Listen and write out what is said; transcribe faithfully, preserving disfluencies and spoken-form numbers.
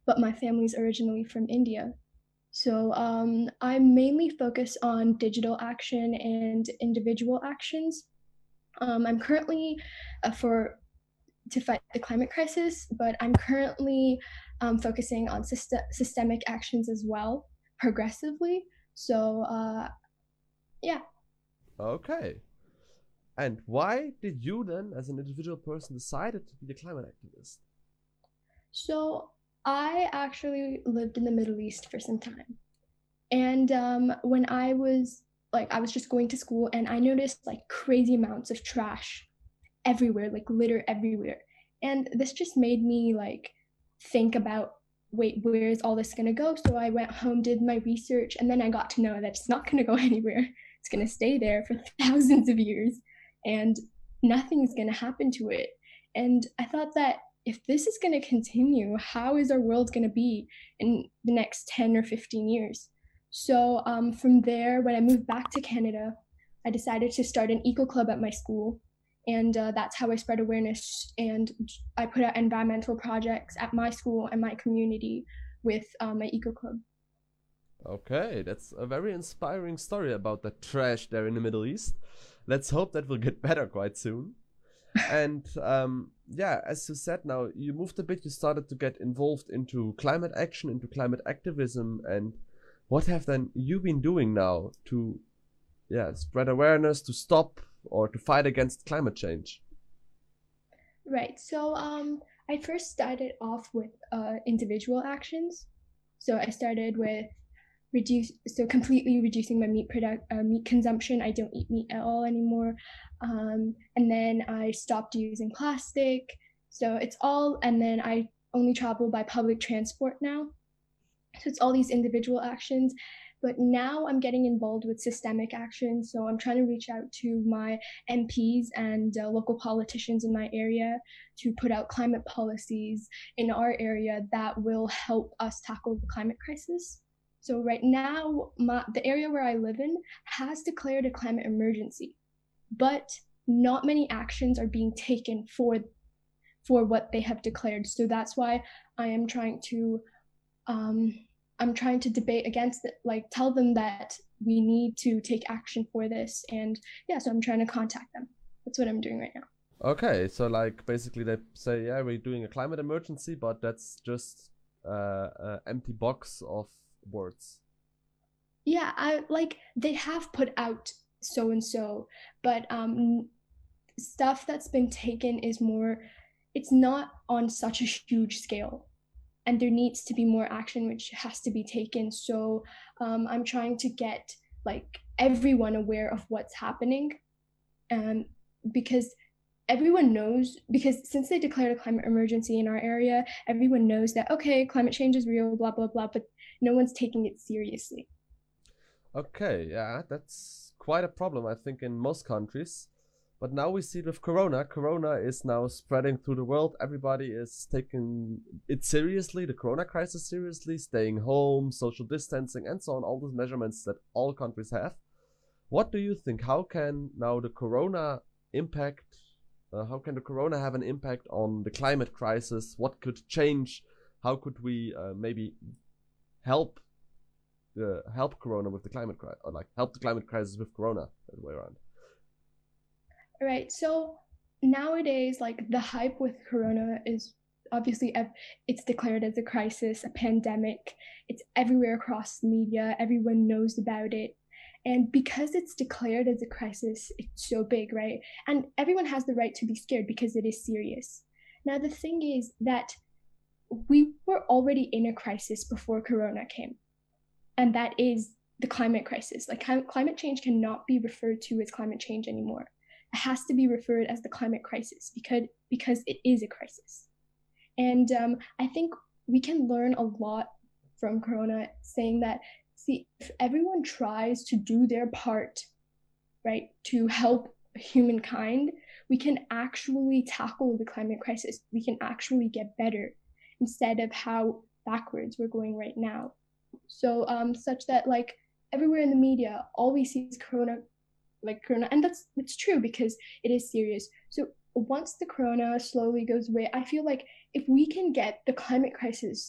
but my family's originally from India. So um, I mainly focus on digital action and individual actions. Um, I'm currently uh, for to fight the climate crisis, but I'm currently um, focusing on syst- systemic actions as well, progressively. So uh, yeah. Okay. And why did you then, as an individual person, decided to be a climate activist? So I actually lived in the Middle East for some time. And um, when I was like, I was just going to school and I noticed like crazy amounts of trash everywhere, like litter everywhere. And this just made me like think about, wait, where is all this gonna go? So I went home, did my research, and then I got to know that it's not gonna go anywhere. It's gonna stay there for thousands of years and nothing's gonna happen to it. And I thought that if this is gonna continue, how is our world gonna be in the next ten or fifteen years? So um, from there, when I moved back to Canada, I decided to start an eco club at my school, and uh, that's how I spread awareness. And I put out environmental projects at my school and my community with um, my eco club. Okay, that's a very inspiring story about the trash there in the Middle East. Let's hope that will get better quite soon. And um, yeah, as you said, now you moved a bit, you started to get involved into climate action, into climate activism. And what have then you been doing now to yeah spread awareness, to stop or to fight against climate change? Right. So um, I first started off with uh, individual actions. So I started with reduce, so completely reducing my meat product, uh, meat consumption. I don't eat meat at all anymore. Um, and then I stopped using plastic. So it's all, and then I only travel by public transport now. So it's all these individual actions. But now I'm getting involved with systemic action. So I'm trying to reach out to my M Ps and uh, local politicians in my area to put out climate policies in our area that will help us tackle the climate crisis. So right now, my, the area where I live in has declared a climate emergency, but not many actions are being taken for for what they have declared. So that's why I am trying to um, I'm trying to debate against it, like tell them that we need to take action for this. And yeah, so I'm trying to contact them. That's what I'm doing right now. Okay, so like basically they say, yeah, we're doing a climate emergency, but that's just uh, an empty box of words. Yeah, I like they have put out so and so, but um, stuff that's been taken is more, it's not on such a huge scale. And there needs to be more action which has to be taken. So um, I'm trying to get like everyone aware of what's happening, um, because everyone knows, because since they declared a climate emergency in our area, everyone knows that okay, climate change is real, blah blah blah, but no one's taking it seriously. Okay, yeah, that's quite a problem, I think, in most countries. But now we see it with Corona. Corona is now spreading through the world. Everybody is taking it seriously, the Corona crisis seriously, staying home, social distancing, and so on, all those measurements that all countries have. What do you think? How can now the Corona impact? Uh, how can the Corona have an impact on the climate crisis? What could change? How could we uh, maybe help uh, help Corona with the climate crisis, or like help the climate crisis with Corona, that way around? Right. So nowadays, like the hype with Corona is obviously it's declared as a crisis, a pandemic. It's everywhere across the media. Everyone knows about it. And because it's declared as a crisis, it's so big, right? And everyone has the right to be scared because it is serious. Now, the thing is that we were already in a crisis before Corona came, and that is the climate crisis. Like climate change cannot be referred to as climate change anymore. It has to be referred as the climate crisis because because it is a crisis. And um, I think we can learn a lot from Corona, saying that see, if everyone tries to do their part, right, to help humankind, we can actually tackle the climate crisis. We can actually get better instead of how backwards we're going right now. So um, such that like everywhere in the media, all we see is Corona, like Corona, and that's that's true because it is serious. So once the Corona slowly goes away, I feel like if we can get the climate crisis